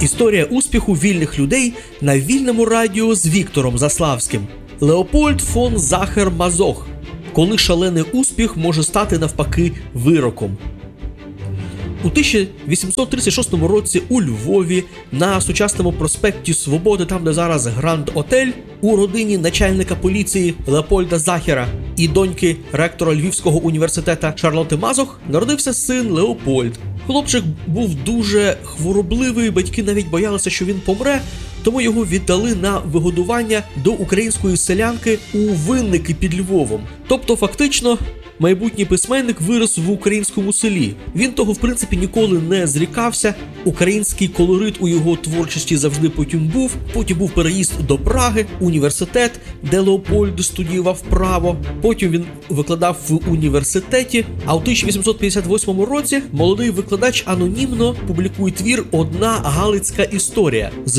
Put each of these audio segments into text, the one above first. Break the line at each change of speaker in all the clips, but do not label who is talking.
Історія успіху вільних людей на вільному радіо з Віктором Заславським. Леопольд фон Захер-Мазох. Коли шалений успіх може стати навпаки вироком. У 1836 році у Львові на сучасному проспекті Свободи, там де зараз Гранд Отель, у родині начальника поліції Леопольда Захера і доньки ректора Львівського університету Шарлотти Мазох народився син Леопольд. Хлопчик був дуже хворобливий, батьки навіть боялися, що він помре, тому його віддали на вигодування до української селянки у Винники під Львовом. Тобто, фактично, майбутній письменник вирос в українському селі. Він того, в принципі, ніколи не зрікався. Український колорит у його творчості завжди потім був переїзд до Праги, університет, де Леопольд студіював право. Потім він викладав в університеті, а у 1858 році молодий викладач анонімно публікує твір «Одна галицька історія» з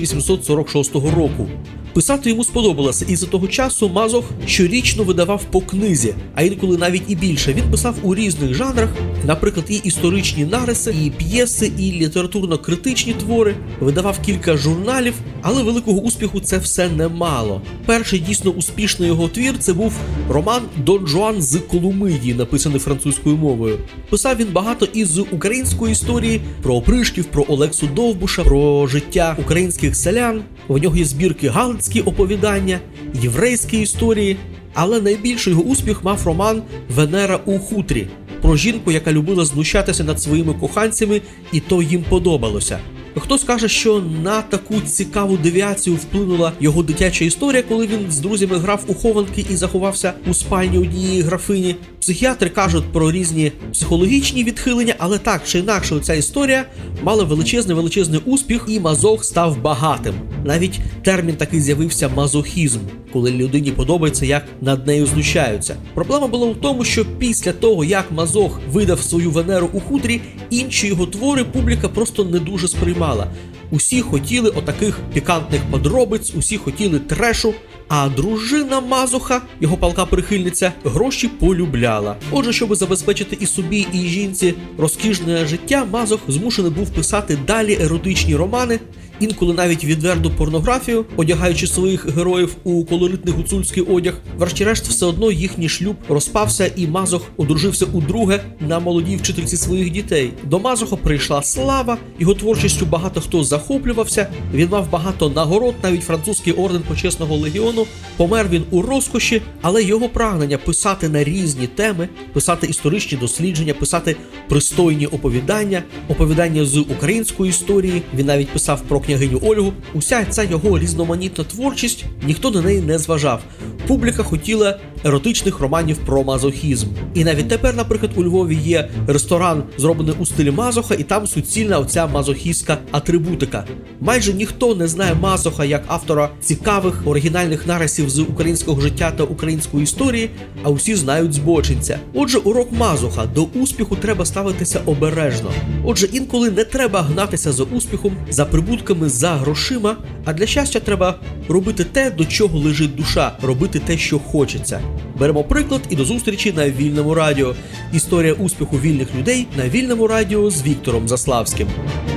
1846 року. Писати йому сподобалося, і з того часу Мазох щорічно видавав по книзі, а інколи навіть і більше. Він писав у різних жанрах, наприклад, і історичні нариси, і п'єси, і літературно-критичні твори, видавав кілька журналів, але великого успіху це все не мало. Перший дійсно успішний його твір – це був роман «Дон Жуан з Колумидії», написаний французькою мовою. Писав він багато із української історії, про опришків, про Олексу Довбуша, про життя українських селян. У нього є збірки галицькі оповідання, єврейські історії, але найбільший його успіх мав роман «Венера у хутрі» про жінку, яка любила знущатися над своїми коханцями, і то їм подобалося. Хтось каже, що на таку цікаву девіацію вплинула його дитяча історія, коли він з друзями грав у хованки і заховався у спальні однієї графині. Психіатри кажуть про різні психологічні відхилення, але так чи інакше ця історія мала величезний успіх, і Мазох став багатим. Навіть термін такий з'явився мазохізм, коли людині подобається, як над нею знущаються. Проблема була в тому, що після того, як Мазох видав свою «Венеру у хутрі», інші його твори публіка просто не дуже сприймала. Усі хотіли отаких пікантних подробиць, усі хотіли трешу, а дружина Мазоха, його палка прихильниця, гроші полюбляла. Отже, щоб забезпечити і собі, і жінці розкішне життя, Мазох змушений був писати далі еротичні романи, інколи навіть відверту порнографію, одягаючи своїх героїв у колоритний гуцульський одяг. Врешті-решт, все одно їхній шлюб розпався, і Мазох одружився удруге на молодій вчительці своїх дітей. До Мазоха прийшла слава, його творчістю багато хто захоплювався, він мав багато нагород, навіть французький орден Почесного легіону. Помер він у розкоші, але його прагнення писати на різні теми, писати історичні дослідження, писати пристойні оповідання з української історії, він навіть писав про княгиню Ольгу. Уся ця його різноманітна творчість, ніхто на неї не зважав. Публіка хотіла еротичних романів про мазохізм. І навіть тепер, наприклад, у Львові є ресторан, зроблений у стилі Мазоха, і там суцільна оця мазохістська атрибутика. Майже ніхто не знає Мазоха як автора цікавих оригінальних нарисів з українського життя та української історії, а усі знають збочинця. Отже, урок Мазоха: до успіху треба ставитися обережно. Отже, інколи не треба гнатися за успіхом, за прибутками, за грошима, а для щастя треба робити те, до чого лежить душа, робити те, що хочеться. Беремо приклад і до зустрічі на Вільному радіо. Історія успіху вільних людей на Вільному радіо з Віктором Заславським.